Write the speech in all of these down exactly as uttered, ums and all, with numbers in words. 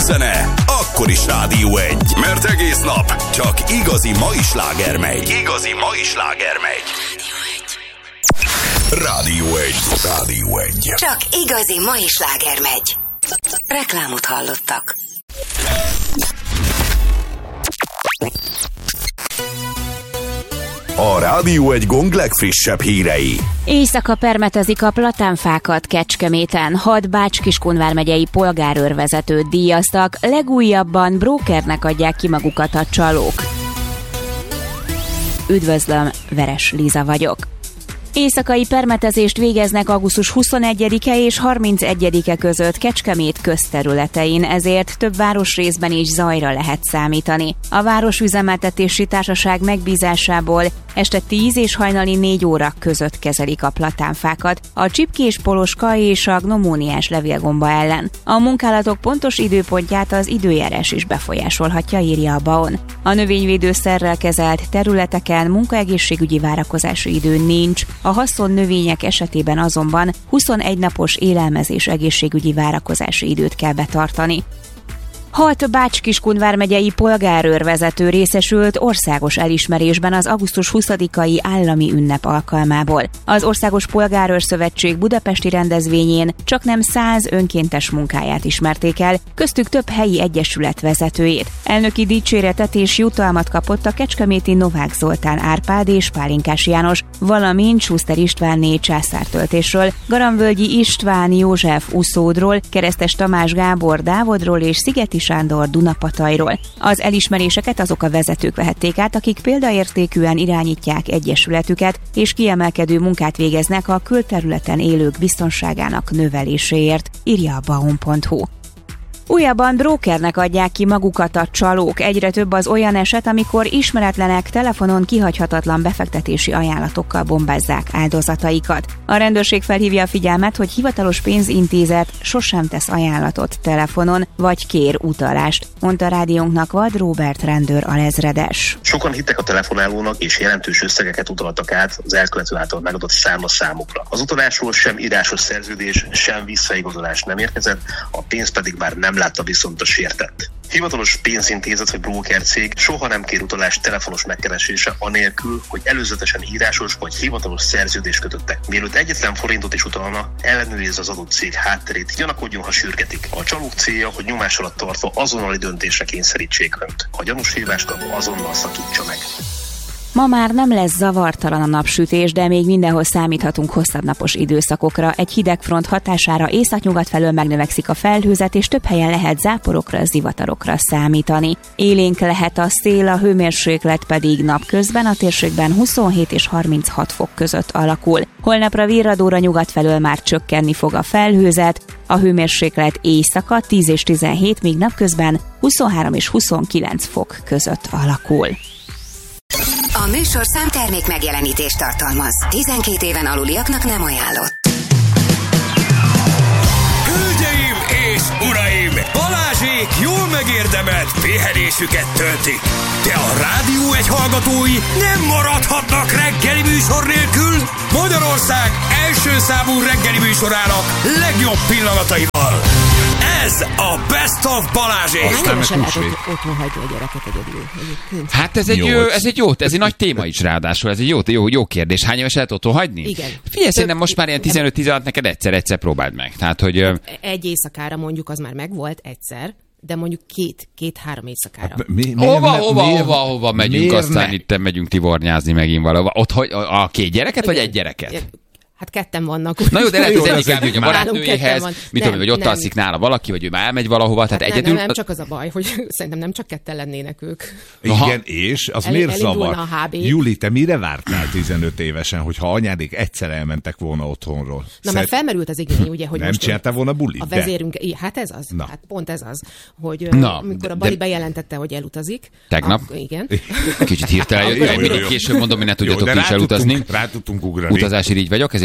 zene, akkor is Rádió egy. Mert egész nap csak igazi mai sláger megy. Igazi mai sláger megy. Rádió egy. Rádió egy. Csak igazi mai sláger megy. Reklámot hallottak. A Rádió egy gong legfrissebb hírei. Éjszaka permetezik a platánfákat Kecskeméten. Hat Bács-Kiskun vármegyei polgárőrvezetőt díjaztak, legújabban brókernek adják ki magukat a csalók. Üdvözlöm, Veres Liza vagyok. Éjszakai permetezést végeznek augusztus huszonegyedike és harmincegyedike között Kecskemét közterületein, ezért több városrészben is zajra lehet számítani. A Városüzemeltetési Társaság megbízásából este tíz és hajnali négy óra között kezelik a platánfákat a csipkés poloska és a gnomóniás levélgomba ellen. A munkálatok pontos időpontját az időjárás is befolyásolhatja, írja a BAON. A növényvédőszerrel kezelt területeken munkaegészségügyi várakozási idő nincs, a haszon növények esetében azonban huszonegy napos élelmezés egészségügyi várakozási időt kell betartani. Hat Bács-Kiskun vármegyei polgárőrvezető részesült országos elismerésben az augusztus huszadikai állami ünnep alkalmából. Az Országos Polgárőrszövetség budapesti rendezvényén csaknem száz önkéntes munkáját ismerték el, köztük több helyi egyesület vezetőjét. Elnöki dicséretet és jutalmat kapott a kecskeméti Novák Zoltán Árpád és Pálinkás János, valamint Schuster Istvánné császártöltésről, Garamvölgyi István József Uszódról, Keresztes Tamás Gábor Dávodról és Szigeti Sándor Dunapatajról. Az elismeréseket azok a vezetők vehették át, akik példaértékűen irányítják egyesületüket, és kiemelkedő munkát végeznek a külterületen élők biztonságának növeléséért, írja a baon pont hu. Újabban brókernek adják ki magukat a csalók. Egyre több az olyan eset, amikor ismeretlenek telefonon kihagyhatatlan befektetési ajánlatokkal bombázzák áldozataikat. A rendőrség felhívja a figyelmet, hogy hivatalos pénzintézet sosem tesz ajánlatot telefonon, vagy kér utalást, mondta rádiónknak Vad Róbert rendőr alezredes. Sokan hittek a telefonálónak, és jelentős összegeket utaltak át az elkövető által megadott számla számukra. Az utalásról sem írásos szerződés, sem visszaigazolás nem érkezett, a pénz pedig már nem látta viszont a sértett. Hivatalos pénzintézet vagy brókercég soha nem kér utalást telefonos megkeresése anélkül, hogy előzetesen írásos vagy hivatalos szerződést kötöttek. Mielőtt egyetlen forintot is utalna, ellenőrizze az adott cég hátterét, gyanakodjon, ha sürgetik. A csalók célja, hogy nyomás alatt tartva azonnali döntésre kényszerítsék önt. Ha gyanús hívást kap, azonnal szakítsa meg. Ma már nem lesz zavartalan a napsütés, de még mindenhol számíthatunk hosszabb napos időszakokra. Egy hideg front hatására északnyugat felől megnövekszik a felhőzet, és több helyen lehet záporokra, zivatarokra számítani. Élénk lehet a szél, a hőmérséklet pedig napközben a térségben huszonhét és harminchat fok között alakul. Holnapra virradóra nyugat felől már csökkenni fog a felhőzet, a hőmérséklet éjszaka tíz és tizenhét, míg napközben huszonhárom és huszonkilenc fok között alakul. A műsorszám termék megjelenítést tartalmaz. tizenkét éven aluliaknak nem ajánlott. Hölgyeim és uraim! Balázsék jól megérdemelt pihenésüket töltik. De a Rádió egy hallgatói nem maradhatnak reggeli műsor nélkül. Magyarország első számú reggeli műsorának legjobb pillanataival. Ez a Best of Balázsék. Hányomesen lehet otthon hagyni a gyereket egyedül? Hát ez egy, jó, ez egy jó, ez egy nagy téma is ráadásul, ez egy jó, jó, jó kérdés. Hány éves lehet otthon hagyni? Igen. Figyelj, szerintem most már ilyen tizenöt-tizenhat neked egyszer-egyszer próbáld meg. Tehát, hogy... Egy éjszakára mondjuk az már megvolt egyszer, de mondjuk két, két-három éjszakára. Hát, mi, mi, hova, mi, hova, miért, hova, hova megyünk, aztán ne? Itt megyünk tivornyázni megint valahova. Ott, hogy a két gyereket, igen, vagy egy gyereket? Hát ketten vannak. Na jó, de lehet, hogy az egyik elmegy a barátnőjéhez, mit tudom, hogy ott nem. alszik nála valaki, vagy ő már elmegy valahova, tehát hát egyedül... Nem, nem, csak az a baj, hogy szerintem nem csak ketten lennének ők. Igen, és az El, miért zavar? Júli, te mire vártál tizenöt évesen, hogyha anyádék egyszer elmentek volna otthonról? Na, Szed... mert felmerült az igény, ugye, hogy nem most... csináltál volna bulit? A vezérünk... De. Hát ez az. Na. Hát pont ez az, hogy Na, amikor a Bali de... bejelentette, hogy elutazik... Tegnap? A... Igen. Kicsit hirtelen jött, mindig később mondom, hogy ne tudjatok is elutazni. Rá tudtunk ugrani. Utazási így vagyok, ezért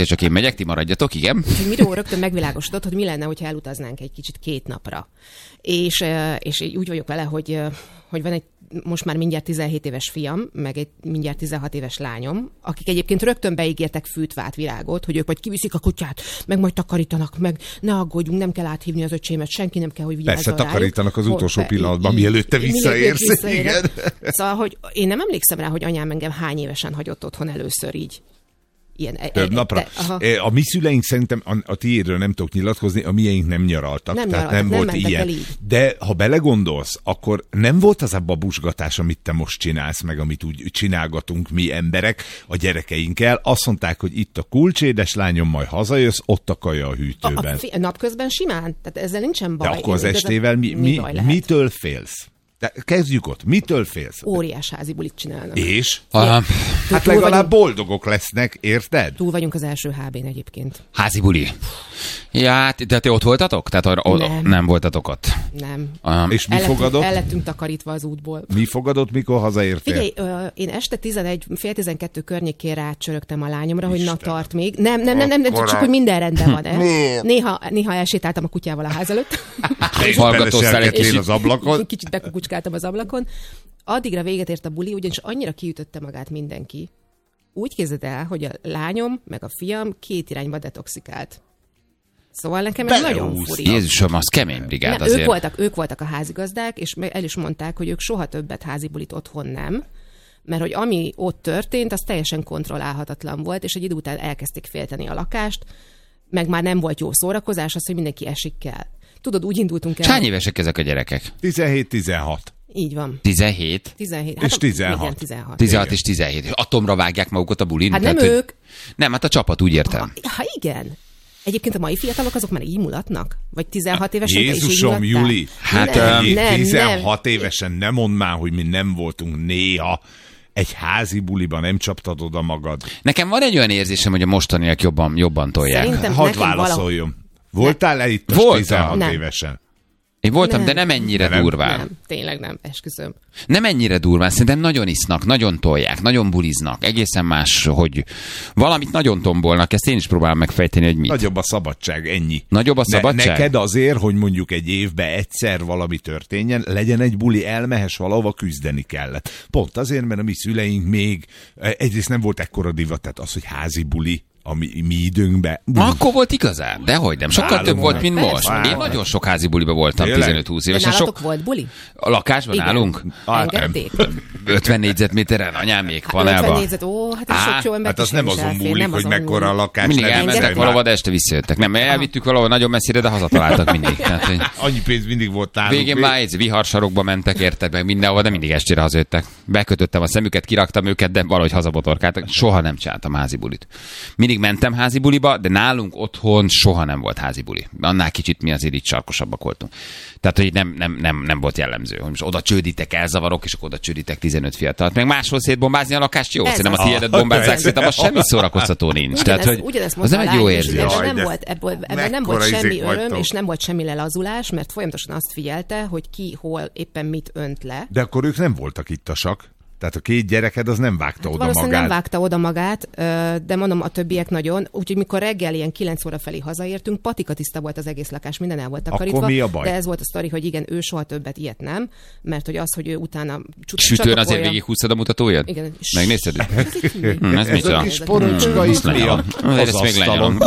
hétre csak én megyek, ti maradjatok, igen. Úgyhogy Miró rögtön megvilágosodott, hogy mi lenne, hogyha elutaznánk egy kicsit két napra. És, és úgy vagyok vele, hogy, hogy van egy most már mindjárt tizenhét éves fiam, meg egy mindjárt tizenhat éves lányom, akik egyébként rögtön beígértek fűtvát, virágot, hogy ők majd kiviszik a kutyát, meg majd takarítanak, meg ne aggódjunk, nem kell áthívni az öcsémet, senki nem kell, hogy vigyázzon rájuk. Persze takarítanak az utolsó Be, pillanatban, mielőtt te visszaérsz. Igen. Szóval, hogy én nem emlékszem rá, hogy anyám engem hány évesen hagyott otthon először így. Ilyen, Több e, napra. De, a mi szüleink szerintem, a, a tiédről nem tudok nyilatkozni, a miénk nem nyaraltak. Nem tehát nyaraltak, nem, nem volt ilyen. De ha belegondolsz, akkor nem volt az a babusgatás, amit te most csinálsz, meg amit úgy csinálgatunk mi emberek a gyerekeinkkel. Azt mondták, hogy itt a kulcs, édeslányom, majd hazajössz, ott a kaja a hűtőben. A, a, fi, a napközben simán? Tehát ezzel nincsen baj. De akkor az estével mi, mi, mi mitől félsz? De kezdjük ott. Mitől félsz? Óriás házi bulit csinálnak. És? Ah, hát legalább vagyunk, boldogok lesznek, érted? Túl vagyunk az első há bén egyébként. Házi buli. Ja, hát, de te ott voltatok? Tehát arra, nem. nem voltatok ott? Nem. Um, és mi el fogadott? Lettünk, el lettünk takarítva az útból. Mi fogadott, mikor hazaértél? Figyelj, ö, én este tizenegy, fél tizenkettő környékén rácsörögtem a lányomra, Isten. hogy na tart még. Nem, nem, nem, nem, nem csak hogy minden rendben van. Néha, néha elsétáltam a kutyával a ház előtt. Hallgatószál egy kicsit az ablakon. Kicsit bekukucskáltam az ablakon. Addigra véget ért a buli, ugyanis annyira kiütötte magát mindenki. Úgy képzeld el, hogy a lányom meg a fiam két irányba detoxikált. Szóval nekem ez nagyon furi. Jézusom, az kemény brigád nem, azért. Ők voltak, ők voltak a házigazdák, és el is mondták, hogy ők soha többet házi bulit otthon nem, mert hogy ami ott történt, az teljesen kontrollálhatatlan volt, és egy idő után elkezdték félteni a lakást, meg már nem volt jó szórakozás, az, hogy mindenki esik kell. Tudod, úgy indultunk el. Hány évesek ezek a gyerekek? tizenhét tizenhat. Így van. tizenhét? tizenhét. Hát és tizenhat. Igen, tizenhat. tizenhat és tizenhét. Atomra vágják magukat a bulin? Hát nem tehát, ők. Nem, hát a csapat, úgy értem. Ha, ha igen. Egyébként a mai fiatalok azok már így mulatnak? Vagy tizenhat évesen Jézusom, is így Juli, hát nem, nem, tizenhat nem. évesen nem mondd már, hogy mi nem voltunk néha egy házi buliban, nem csaptad oda magad. Nekem van egy olyan érzésem, hogy a mostaniak jobban, jobban tolják. Szerintem Hadd nekem válaszoljon. Valahol... Voltál-e itt most tizenhat nem. évesen? Én voltam, nem. de nem ennyire nem. durván. Nem, tényleg nem, esküszöm. Nem ennyire durván, szerintem nagyon isznak, nagyon tolják, nagyon buliznak, egészen más, hogy valamit nagyon tombolnak, ezt én is próbálom megfejteni, hogy mit. Nagyobb a szabadság, ennyi. Nagyobb a ne, szabadság? Neked azért, hogy mondjuk egy évben egyszer valami történjen, legyen egy buli, elmehess valahova, küzdeni kellett. Pont azért, mert a mi szüleink még egyrészt nem volt ekkora divat, tehát az, hogy házi buli, a mi, mi időnkben. Akkor volt igazán, dehogy nem. Sokkal Nálunk több volt, mint persze. most. Persze. Én nagyon sok házi buliba voltam, tizenöt-húsz évesen. Nálatok Sok... volt buli? A lakásban Igen. nálunk? Engedték? ötven négyzetméteren, anyámék Hát panelba. ötven négyzet, ó, hát ez sok jó ember. Hát az nem azon múlik, hogy mekkora a lakás. Mindig elmentek valahova, de este visszajöttek. Nem, elvittük valahol nagyon messzire, de hazataláltak mindig. Tehát, hogy... Annyi pénz mindig volt nálunk. Végén már egy viharsarokba mentek, érted meg mindenhova, de mindig estére hazajöttek. Bekötöttem a szemüket, kiraktam őket, de valahogy hazabotorkáltak. Soha nem csináltam házi bulit. Mindig mentem házi buliba, de nálunk otthon soha nem volt házi buli. Annál kicsit mi azért így sarkosabbak voltunk. Tehát, hogy nem, nem, nem, nem volt jellemző, hogy most oda csődítek, elzavarok, és akkor oda csődítek tizenöt fiatalt. Meg máshol szétbombázni a lakást, jó? Szerintem a tiédet bombázzák, szerintem az semmi szórakoztató nincs. Tehát, hogy az nem egy jó érzés. Ebből nem volt, ebből, ebből nem volt semmi öröm, és nem volt semmi lelazulás, mert folyamatosan azt figyelte, hogy ki hol éppen mit önt le. De akkor ők nem voltak ittasak. Tehát a két gyereked az nem vágta hát oda magát. nem vágta oda magát, de mondom, a többiek nagyon. Úgyhogy mikor reggel ilyen kilenc óra felé hazaértünk, patika tiszta volt az egész lakás, minden el volt takarítva. Akkor mi a baj? De ez volt a sztori, hogy igen, ő soha többet ilyet nem, mert hogy az, hogy ő utána sütőn azért végig-húztad a mutatóját? Igen. Megnézted? hm, ez ez a kis porocska itt mi a az asztalon.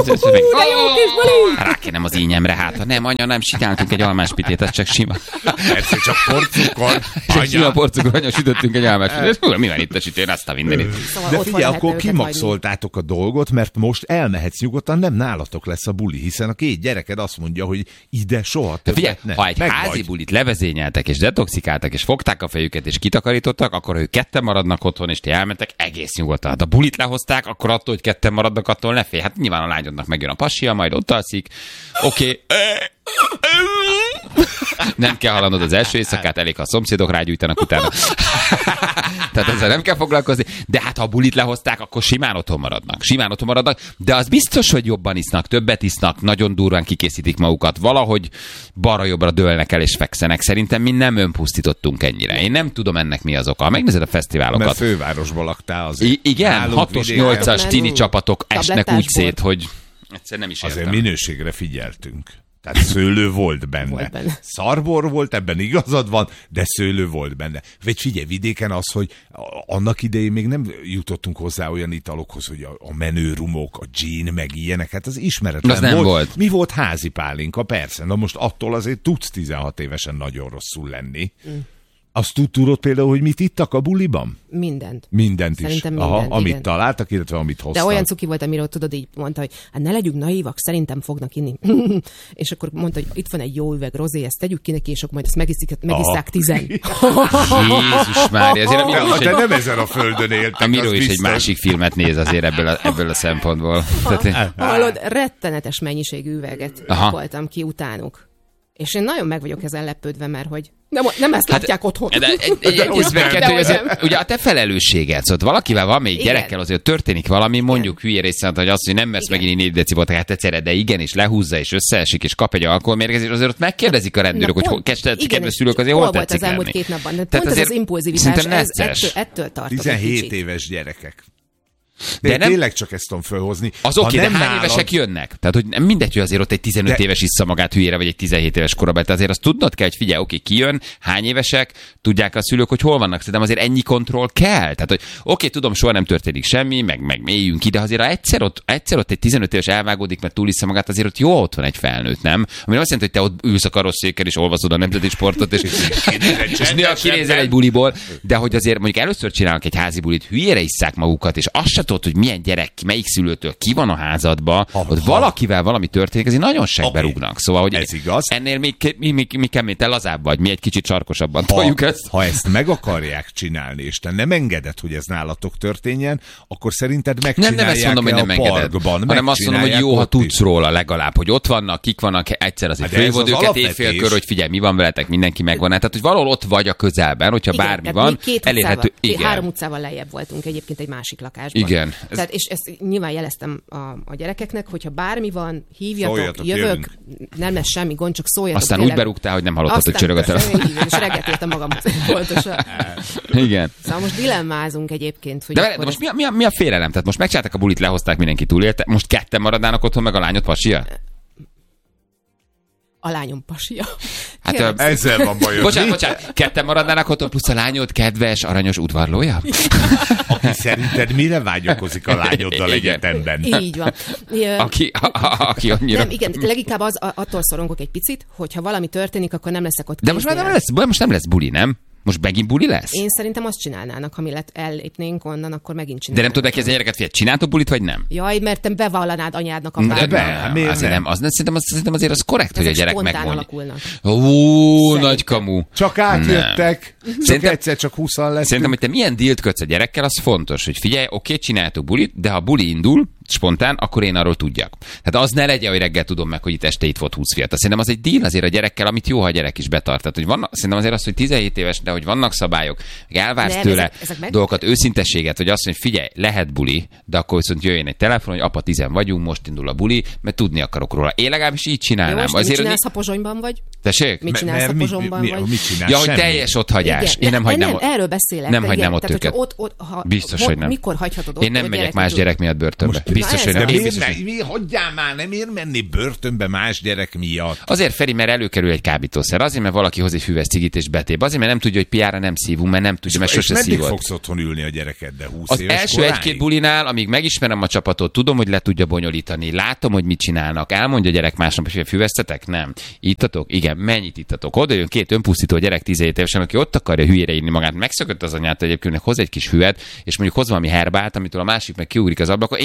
Rá kénem az ínyemre, hát nem, anya, nem sikáltunk egy almáspitét, ez csak sima. Persze, csak porcukor. Csak sima porcukor, anya, sütöttünk egy almáspitét. Mi van itt a sütőn, azt a mindenit. Szóval de figyelj, akkor kimaxoltátok a dolgot, mert most elmehetsz nyugodtan, nem nálatok lesz a buli, hiszen a két gyereked azt mondja, hogy ide soha többet figyelj, ne. ha egy Meg házi vagy. bulit levezényeltek, és detoxikáltak, és fogták a fejüket, és kitakarítottak, akkor ők ketten maradnak otthon, és ti elmentek egész nyugodtan. Hát a bulit lehozták, akkor attól, hogy ketten maradnak, attól ne félj. Hát nyilván a lányodnak megjön a pasia, majd ott alszik. Oké. Okay. Nem kell hallanod az első éjszakát, elég, ha a szomszédok rágyújtanak utána. tehát ezzel nem kell foglalkozni, de hát ha a bulit lehozták, akkor simán otthon maradnak. Simán otthon maradnak, de az biztos, hogy jobban isznak, többet isznak, nagyon durván kikészítik magukat, valahogy balra-jobbra dőlnek el és fekszenek. Szerintem mi nem önpusztítottunk ennyire. Én nem tudom ennek mi az oka. Ha megnézed a fesztiválokat. Mert fővárosban laktál azért. I- igen, hatos, nyolcas tini csapatok esnek úgy szét, hogy egyszer nem is értem. Azért minőségre figyeltünk. Tehát szőlő volt benne. Volt benne. Szarbor volt, ebben igazad van, de szőlő volt benne. Vagy figyelj, vidéken az, hogy annak idején még nem jutottunk hozzá olyan italokhoz, hogy a, a menő rumok, a gin, meg ilyenek, hát az ismeretlen az nem volt. volt. Mi volt házi pálinka? Persze. Na most attól azért tudsz tizenhat évesen nagyon rosszul lenni. Mm. Azt tud, tudod például, hogy mit ittak a buliban? Mindent. Mindent is. Szerintem mindent, Aha, amit igen. találtak, illetve amit hoztak. De olyan cuki volt, amiről tudod, így mondta, hogy hát ne legyünk naívak, szerintem fognak inni. És akkor mondta, hogy itt van egy jó üveg rozé, ezt tegyük ki neki, és akkor majd ezt megiszik, megisszák tizen. Jézus Mária, azért a Miró is, De egy, nem ezen a földön éltek. a Miró az is egy biztos. másik filmet néz azért ebből a, ebből a szempontból. Tehát, Hallod, rettenetes mennyiségű üveget Aha. voltam ki utánuk. És én nagyon meg vagyok ezen lepődve, mert hogy nem, nem ezt Hát, látják otthon. De egy, egy, egy, ott nem. kettő, De hogy hogy azért, nem. ugye a te felelősséged, szóval valakivel van még Igen. gyerekkel, azért történik valami, mondjuk hülye részt, hogy azt, hogy nem mersz Igen. megint négy decibelt, hát egyszerre, de igen, és lehúzza, és összeesik, és kap egy alkoholmérgezést, azért ott megkérdezik a rendőrök, hogy hol, kedves igen, szülők, azért hol hol volt tetszik az elmúlt lenni. két napban. De Tehát pont ez azért az impulzivitás, szerintem ez, necces. ettől, ettől tartok egy tizenhét kicsit. éves gyerekek. De De nem- tényleg csak ezt tudom fölhozni. Az Ha oké, de nem hány nálad- évesek jönnek? Tehát, hogy nem mindegy, hogy azért ott egy tizenöt De- éves issza magát hülyére, vagy egy tizenhét éves korabeli. Tehát azért azt tudnod kell, hogy figyelj, oké, kijön, hány évesek, tudják a szülők, hogy hol vannak. Szerintem azért ennyi kontroll kell. Tehát, hogy oké, tudom, soha nem történik semmi, meg, meg mélyünk ki, de azért ha egyszer ott, egyszer ott egy tizenöt éves elvágódik, mert túlissza magát, azért ott jó ott van egy felnőtt, nem? Ami nem azt jelenti, hogy te ott ülsz a karosszéken és olvasod a nemzeti sportot, és, és néha kinézel egy buliból, de hogy azért mondjuk először csinálnak egy házi bulit, hülyére isszák magukat, és azt se tudod, hogy milyen gyerek, melyik szülőtől ki van a házadba, Ha- ott ha- valakivel valami történik, azért nagyon segbe Oké. rúgnak. Szóval, hogy Ez igaz. ennél még, mi, mi, mi kemény, te lazább vagy, mi egy kicsit sarkosabban toljuk Ha, ezt. ha ezt meg akarják csinálni, és te nem engeded, hogy ez nálatok történjen, akkor szerinted Nem, megcsinálják nem ezt mondom, hogy nem a engeded, parkban, hanem azt mondom, hogy jó, ha ott tudsz is. róla legalább, hogy ott vannak, kik vannak, egyszer azért Hát de ez fölhívod az őket alapvetés. évfélkör, hogy figyelj, mi van veletek, mindenki megvan. Tehát, hogy valahol ott vagy a közelben, hogyha Igen, bármi tehát van, mi két elérhető. utcával, két, Igen. három utcával lejjebb voltunk egyébként egy másik lakásban. Igen. Ez- Tehát, és ezt nyilván jeleztem a, a gyerekeknek, hogyha bármi van, hívjatok, Szóljatok, jövök, jövünk. nem lesz semmi gond, csak szóljatok. Aztán tényleg. úgy berúgtál, hogy nem hallottad, hogy Aztán csörög a telefon. persze, igen, és reggelt értem magam pontosan. Igen. Szóval most dilemmázunk egyébként, hogy De, akkor de most ez- mi a, mi, a, mi a félelem? Tehát most megcsinálták a bulit, lehozták, mindenki túlélte, most ketten maradnának otthon, meg a lányod pasia? a lányom pasia. Hát, Kérlek ö, Ezzel van bajod. Bocsánat, mi? bocsánat, ketten maradnának otthon, plusz a lányod kedves, aranyos udvarlója? Aki szerinted mire vágyakozik a lányoddal Igen. egyetemben? Így van. Ö, Aki, a, a, aki annyira... Nem, igen, leginkább az, a- attól szorongok egy picit, hogyha valami történik, akkor nem leszek ott De most már nem kéznél. lesz, most nem lesz buli, nem? Most megint buli lesz? Én szerintem azt csinálnának, ha mi lett, ellépnénk onnan, akkor megint De csinálnának. nem tudod neki a gyereket, figyelj, csináltok bulit, vagy nem? Jaj, mert te bevallanád anyádnak a De párnak. be, nem, miért azért nem? nem? Az, szerintem, az, szerintem azért az korrekt, hogy a Ezek gyerek spontán megmondja. alakulnak. Ó, Szerintem. nagy kamu. Csak átjöttek, csak Szerintem- egyszer csak húszan leszünk. Szerintem, hogy te milyen dílt kötsz a gyerekkel, az fontos, hogy figyelj, oké, csináljátok bulit, de ha a buli indul, spontán, akkor én arról tudjak. Tehát az ne legyen, hogy reggel tudom meg, hogy itt este itt volt húsz fiatal. Szerintem az egy díl azért a gyerekkel, amit jó, ha a gyerek is betart. Tehát, hogy vannak, szerintem azért az, hogy tizenhét éves, de hogy vannak szabályok, meg elvársz Nem, tőle ezek- ezek meg- dolgokat, őszintességet, hogy azt mondja, hogy figyelj, lehet buli, de akkor viszont jöjjön egy telefon, hogy apa, tizen vagyunk, most indul a buli, mert tudni akarok róla. Én legalábbis így Jó, csinálnám. most mit azért, csinálsz, ha Pozsonyban vagy? tessék? Mit Me- csinálsz, ha mert mi- Pozsonyban mi- vagy? Mit csinál? Ja, hogy Semmi. teljes ott hagyás. Igen, Én nem de- hagynám. nem, erről beszélek. Nem de hagynám igen, ott tehát, őket. hogyha Ott, ott, ha, Biztos, hol- hogy nem. Mikor hagyhatod ott? Én nem hogy megyek gyerek más tud- gyerek miatt börtönbe. Most- Biztos, Na, hogy ez nem. a- Én De biztos, miért, ne, mi, hagyjál már, nem ér menni börtönbe más gyerek miatt. Azért, Feri, mert előkerül egy kábítószer. Azért, mert valaki hoz egy füves cigit és betép. Azért, mert nem tudja, hogy piára nem szívunk, mert nem tudja, mert és sose meddig szívott. fogsz otthon ülni a gyerekeddel? húsz Az éves első koráig? egy-két bulinál, amíg megismerem a csapatot, tudom, hogy le tudja bonyolítani, látom, hogy mit csinálnak, elmondja a gyerek másnap, hogy füvesztetek? Nem. Ittatok? Igen. Mennyit ittatok? Oda jön két önpusztító gyerek tizenhét évesen, aki ott akarja hülyére inni magát, megszökött az anyát egyébként, hoz egy kis füvet, és mondjuk hoz valami herbát, amitől a másik meg kiugrik az ablakon. Én, én, én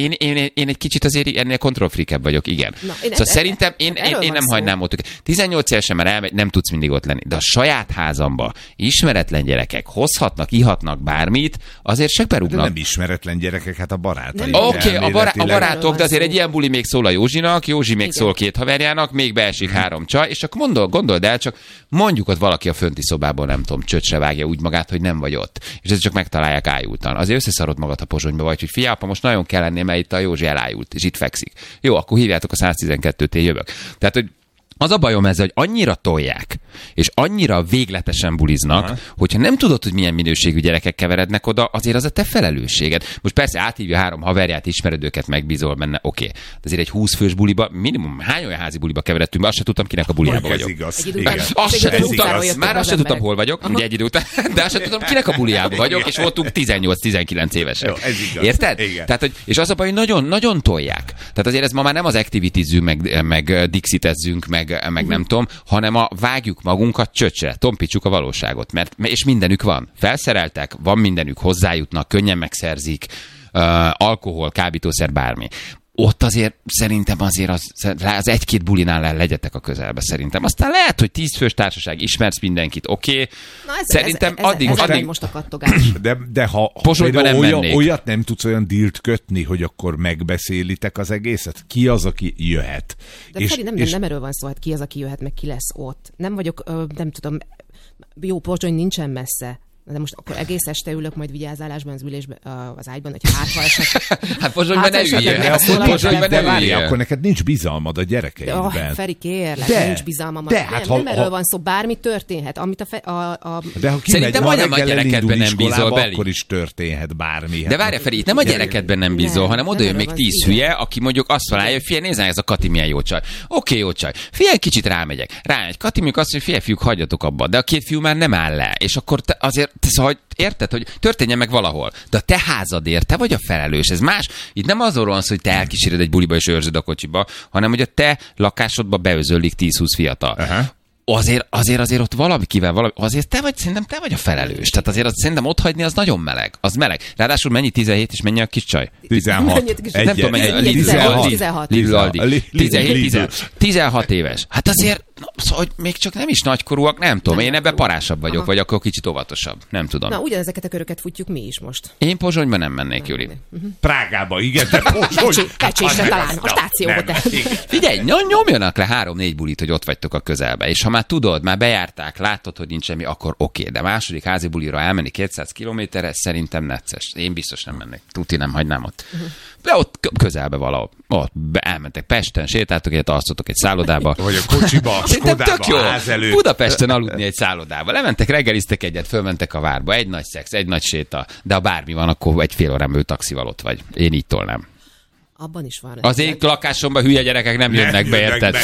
én, én egy kicsit azért ennél kontrollfreakebb vagyok, igen. Na, én szóval e, szerintem én, én, én nem hagynám ott őket. tizennyolc évesen már elmegy, nem tudsz mindig ott lenni, de a saját házamba ismeretlen gyerekek hozhatnak, ihatnak bármit, azért se berúgnak. De nem ismeretlen gyerekek, hát a barátai. Oké, okay, a, bará- a barátok, de azért egy ilyen buli még szól a Józsinak, Józsi még igen. szól két haverjának, még beesik hmm. három csaj, és akkor gondol, gondold el, csak mondjuk ott valaki a fönti szobában, nem tudom, csöcsre vágja úgy magát, hogy nem vagy ott. És ezt csak megtalálják ájultan. Azért összeszarod magad, ha Pozsonyba vagy, hogy figyelj, most nagyon kell lenni, mert itt a Józsi elájult, és itt fekszik. Jó, akkor hívjátok a száztizenkettőt, én jövök. Tehát, hogy az a bajom ezzel, hogy annyira tolják, és annyira végletesen buliznak, aha. hogyha nem tudod, hogy milyen minőségű gyerekek keverednek oda, azért az a te felelősséged. Most persze áthívja három haverját, ismered őket, megbízol benne, oké. Okay. De azért egy húsz fős buliba, minimum hány olyan házi buliba keveredtünk, azt se tudtam, kinek a buliába vagyok. Igaz, azt se tudtam, már azt se tudtam, hol vagyok, ugye egy idő után, de azt se tudtam, kinek a buliába vagyok, és voltunk tizennyolc-tizenkilenc évesek. Jó, ez igaz. Érted? Tehát, hogy, és az a baj, hogy nagyon, nagyon tolják. Tehát azért ez ma már nem az activitizzünk, meg, meg dixitezzünk, meg meg, meg nem tudom, hanem a vágjuk magunkat csöcsre, tompítsuk a valóságot, mert és mindenük van. Felszereltek, van mindenük, hozzájutnak, könnyen megszerzik, uh, alkohol, kábítószer, bármi. Ott azért szerintem azért az, az egy-két bulinál legyetek a közelbe szerintem. Aztán lehet, hogy tíz fős társaság, ismersz mindenkit, oké. Okay. Szerintem ez, ez, addig... Ez, ez addig most a kattogás. De, de ha, ha nem olyan, olyat nem tudsz olyan dílt kötni, hogy akkor megbeszélitek az egészet, ki az, aki jöhet. De és, Feri, nem, és... nem erről van szó, hát ki az, aki jöhet, meg ki lesz ott. Nem vagyok, nem tudom, jó, Pozsony nincsen messze. De most akkor egész este ülök majd vigyázálásban az ülésben, az ágyban, hogy hátha esek. Hát Pozsonyban ne üljél. Pozsonyban ne üljél. Akkor neked nincs bizalmad a gyerekeidben. Oh, Feri, kérlek, de, nincs bizalmam. De, hát, nem, ha, nem erről ha, van szó, bármi történhet. Amit a, fe, a, a... De ha szerintem majdnem a gyerekedben nem bízol belé. Akkor is történhet bármi. De várj, Feri, itt nem a gyerekedben nem bízol, hanem oda jön még tíz hülye, aki mondjuk azt találja, hogy figyelj, nézd, ez a Kati milyen jó csaj. Oké, jó csaj. Figyelj, kicsit rámegyek. Rámegy. Kati mondjuk azt, hogy figyelj, fiúk, hagyjatok abba. De a két fiú már nem áll le. És akkor azért érted, hogy történjen meg valahol. De a te házadért, te vagy a felelős. Ez más. Itt nem azról van szó, hogy te elkíséred egy buliba és őrzöd a kocsiba, hanem hogy a te lakásodba beözöllik tíz-húsz fiatal. Uh-huh. Azért, azért, azért ott valakivel, valami, azért te vagy, szerintem te vagy a felelős. Tehát azért az, szerintem ott hagyni az nagyon meleg. Az meleg. Ráadásul mennyi tizenhét és mennyi a kis csaj? tizenhat. Nem tudom, mennyi. tizenhat. Lidl Aldi. tizenhét, tizenhat éves. Hát azért, szóval, hogy még csak nem is nagykorúak, nem tudom. Én ebben parásabb vagyok, aha. vagy akkor kicsit óvatosabb. Nem tudom. Na, ugyanezeket a köröket futjuk mi is most. Én Pozsonyban nem mennék, Júli. Prágába, igen, de Pozsony. Pecsésre talán, a stációba. Figyelj, nyomjanak le három-négy bulit, hogy ott vagytok a közelbe. És ha már tudod, már bejárták, látod, hogy nincs semmi, akkor oké. Okay. De második házi bulira elmenni kétszáz kilométerre, szerintem necces. Én biztos nem mennék. Tuti nem hagynám ott. Uh-huh. De ott közelbe valahol. Ott elmentek Pesten, sétáltok egyet, alszotok egy szállodába. Vagy a kocsiba, a Skodába, ház előtt. Budapesten aludni egy szállodába. Lementek, reggeliztek egyet, fölmentek a várba. Egy nagy szex, egy nagy séta. De ha bármi van, akkor egy fél órán belül taxival ott vagy. Én így tolnám. Abban is van. Az én lakásomban hülye gyerekek nem, nem jönnek be, érted?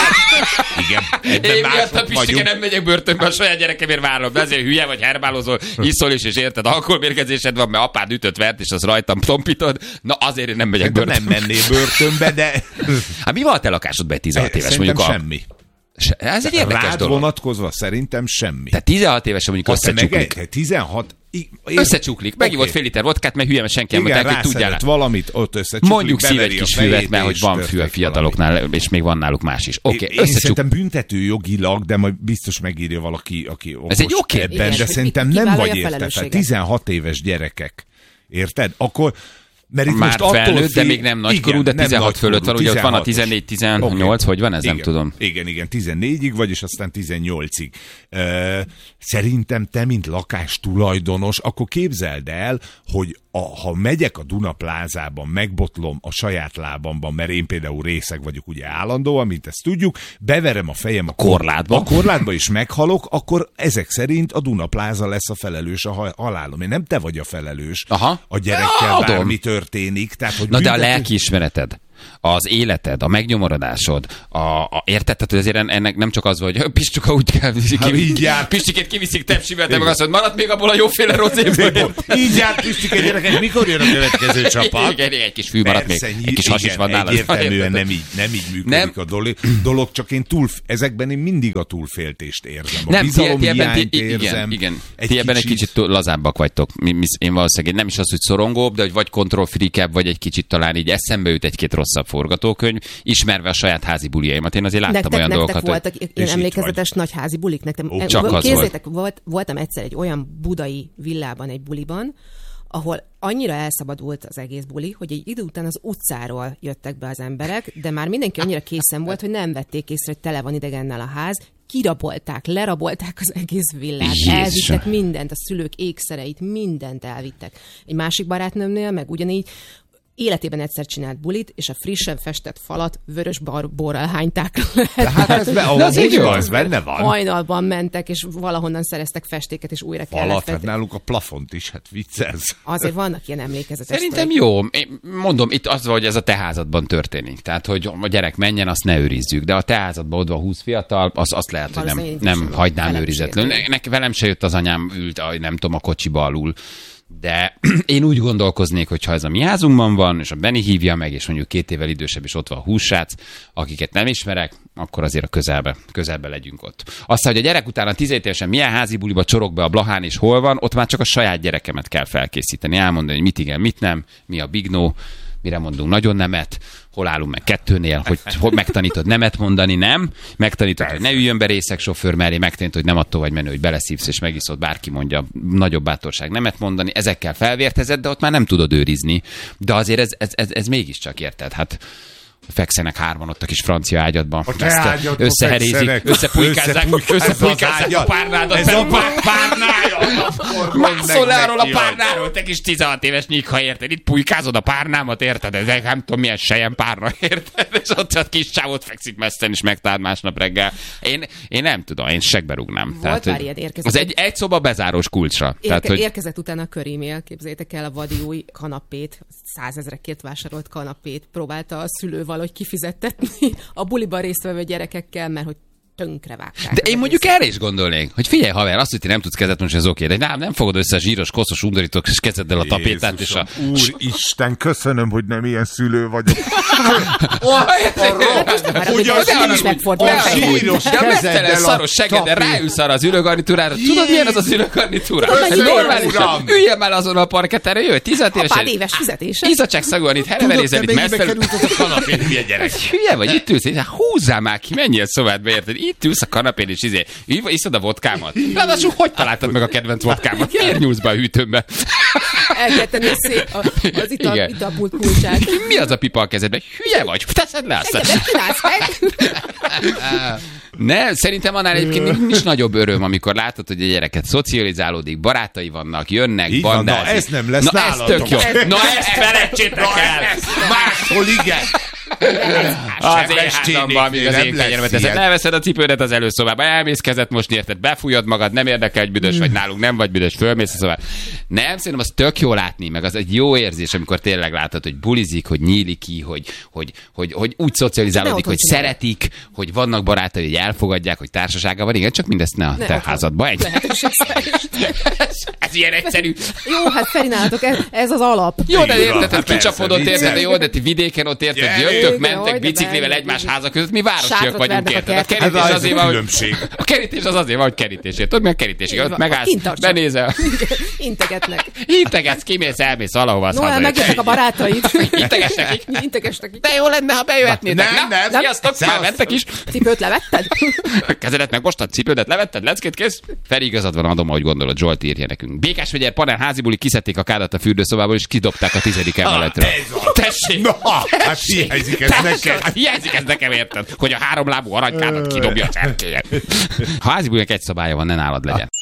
Igen. Én miatt a Pistike nem megyek börtönbe, a saját gyerekemért vállom. De azért hülye vagy, herbálozol, iszol is, és érted, alkoholmérgezésed van, mert apád ütött vert, és az rajtam tompítod. Na azért én nem megyek börtönbe. Nem mennél börtönbe, de... Hát mi van a te lakásodban egy tizenhat éves? Mondjuk semmi. Se, ez egy érdekes Rád dolog. vonatkozva szerintem semmi. Tehát tizenhat évesen mondjuk összecsuklik. tizenhat Összecsuklik. Megivott fél liter vodkát, mert hülye, mert senki nem mondták, hogy tudjál. Valamit ott összecsuklik. Mondjuk szív egy kis füvet, mert hogy van fű a fiataloknál, valami. És még van náluk más is. Oké, okay, összecsuk... Szerintem büntető jogilag, de majd biztos megírja valaki, aki okos. Ez egy jó kérdés. Ebben, de szerintem nem vagy érted. tizenhat éves gyerekek. Érted? Akkor mert itt már most felnőtt, fél... de még nem nagykorú, de tizenhat fölött van, ugye ott van a tizennégy tizennyolc, okay. Hogy van, ez igen, nem tudom. Igen, igen, tizennégyig vagy, és aztán tizennyolcig. Uh, szerintem te, mint lakástulajdonos, akkor képzeld el, hogy a, ha megyek a Duna plázában, megbotlom a saját lábamban, mert én például részeg vagyok ugye állandóan, mint ezt tudjuk, beverem a fejem a korlátba, a korlátba is meghalok, akkor ezek szerint a Duna pláza lesz a felelős a halálom. Én nem te vagy a felelős. Aha. A gyerekkel ja, bármi történik. Tehát, hogy na büntető... de a lelkiismereted. az életed, a megnyomorodásod, a, a érted? Tehát azért ennek nem csak az, hogy Pistuka úgy kell kiviszik, Pistikét kiviszik tepsivel, de meg azt mondod, maradt még abból a jóféle rozéből. Így jár Pistike, gyerekek, mikor jön a következő csapat? Igen, egy kis fű maradt még, egy kis has is van nála. Egyértelműen nem így, nem így működik nem. a dolog, dolog, csak én túl, ezekben én mindig a túlféltést érzem. A nem, bizalom ti, hiányt ti, érzem. Igen, igen. Egy ti ebben kicsit... egy kicsit lazábbak vagytok. Én valószínűleg nem is az, hogy szorongóbb, de hogy vagy kontrollfrikebb, vagy egy kicsit talán így eszembe jut egy-két rosszabb forgatókönyv, ismerve a saját házi buliaimat. Én azért láttam nektek, olyan nektek dolgokat. Voltak hogy... ilyen emlékezetes nagy házi bulik? Nektek, Ó, csak az kézzétek, volt. Voltam egyszer egy olyan budai villában, egy buliban, ahol annyira elszabadult az egész buli, hogy egy idő után az utcáról jöttek be az emberek, de már mindenki annyira készen volt, hogy nem vették észre, hogy tele van idegennel a ház, kirabolták, lerabolták az egész villát, Jézus. elvittek mindent, a szülők ékszereit, mindent elvittek. Egy másik barátnőmnél meg ugyanígy életében egyszer csinált bulit, és a frissen festett falat vörös borral hányták le. De hát ez, be, oh, ez így az, benne van. Hajnalban mentek, és valahonnan szereztek festéket, és újra kellett falat, hát nálunk a plafont is, hát viccelsz. Azért vannak ilyen emlékezetes. Szerintem jó. Én mondom, itt az, hogy ez a te házadban történik. Tehát, hogy a gyerek menjen, azt ne őrizzük. De a te házadban ott van húsz fiatal, az, azt lehet, hogy nem, nem hagynám őrizetlen. Nekem velem se jött az anyám, ült, nem tudom, a kocsiba alul. De én úgy gondolkoznék, hogy ha ez a mi házunkban van, és a Benni hívja meg, és mondjuk két évvel idősebb, és ott van a hússrác, akiket nem ismerek, akkor azért a közelbe, közelbe legyünk ott. Aztán, hogy a gyerek utána tizenhét évesen milyen házi buliba csorog be a Blahán, és hol van, ott már csak a saját gyerekemet kell felkészíteni, elmondani, hogy mit igen, mit nem, mi a big no, mire mondunk nagyon nemet, hol állunk meg kettőnél, hogy, hogy megtanítod nemet mondani, nem? Megtanítod, hogy ne üljön be részeg sofőr mellé, megtanítod, hogy nem attól vagy menő, hogy beleszívsz és megiszod, bárki mondja, nagyobb bátorság nemet mondani, ezekkel felvértezed, de ott már nem tudod őrizni. De azért ez, ez, ez, ez mégiscsak érted, hát fekszenek hárman ott a kis francia ágyadban. Összeherézik, összepújkázzák, összepújkázzák a párnádat. Ez a párnája! Mászol le arról a párnáról, te kis tizenhat éves nyíkha, érted? Itt pújkázod a párnámat, érted? Ez nem tudom milyen sejem párna, érted? És ott a kis csávot fekszik messzen, és megtalált másnap reggel. Én, én nem tudom, én segbe rúgnám. Volt már ilyen érkezett. Az egy, egy szoba bezárós kulcsra. Érke, Tehát, hogy... Érkezett utána a körémél, képzeljétek el a vadi új kanapét, százezrekért vásárolt kanapét, próbálta a szülő valahogy kifizettetni a buliban résztvevő gyerekekkel, mert hogy tönkre vágták. De én mondjuk erre is gondolnék, hogy figyelj haver, azt, hogy te nem tudsz kezet most, ez oké, de nem, nem fogod össze a zsíros, koszos undorítók, és kezeddel a tapétát, és a... Úristen, köszönöm, hogy nem ilyen szülő vagyok. De a mesztelen szaros segeden ráülsz arra az ülőgarnitúrára. Tudod, milyen az az ülőgarnitúra? Ez normálisan. Üljél már azon a parketterre, jöjj, tizenhat évesen. Apád éves fizetése. Izacság szagúan itt hereverézel, itt mesztelen. Hülye vagy, itt ülsz, húzzál már ki, menjél szobádba, érted? Itt ülsz a kanapén, és izé, iszod a vodkámat. Ráadásul hogy találtad meg a kedvenc vodkámat? Miért nyúlsz be a hűtőmbe? El kell tenni a szép, az ital, italpult kulcsát. Mi az a pipa a kezedben? Hülye vagy? Teszed le azt. Ne, szerintem annál egyébként nincs nagyobb öröm, amikor látod, hogy a gyereket szocializálódik, barátai vannak, jönnek, így bandázik. Van, na ez nem lesz na, nálatok. Ez tök jó. Na ezt felejtsétek el! Máshol igen. Az én házamban, amíg az én kenyermet teszed. Elveszed a cipődet az előszobába, elmész kezet mosni, érted, befújod magad, nem érdekel, hogy büdös vagy nálunk, nem vagy büdös, fölmész a szobába. Nem, szerintem az tök jó látni, meg az egy jó érzés, amikor tényleg látod, hogy bulizik, hogy nyílik ki, hogy, hogy, hogy, hogy úgy szocializálódik, hogy szeretik, hogy vannak barátai, hogy elfogadják, hogy társasága van. Igen, csak mindezt ne a te házadba. Egy. Ez ilyen egyszerű. Jó, hát Feri, nálatok, ez, ez az alap. Jó, de érted, kicsapodott, érted, jó, de ti vidéken ott érted, jöttök, mentek biciklivel egymás háza között, mi városiak vagyunk, érted. A kerítés azért van, hogy a kerítés az azért van, hogy kerítésért. Tudod, mi a kerítésig? Ott megállsz, benézel. Integetnek. Integetsz, kimész, elmész valahova, az haza. No, megjöttek a barátaid. Integes nekik. Integes nekik. De jó lenne, ha bejöhetnétek. Nem, nem, nem. Sziasztok, már mentek is. Cipőt levetted? Kezedet megmostad, cipődet levetted, leckét, kész. Feri, igazad van, adom, ahogy gondolod, Zsolt írja nekünk. Békásmegyer panel házibuli, kiszedték a kádat a fürdőszobából, és kidobták a tizedik emeletről. Tessék! Na, hát hiányzik ez nekem. Hiányzik ez nekem, érted? Hogy a háromlábú aranykádat kidobja a cserkélyet. Ha házibulinak egy szabálya van, ne nálad legyen.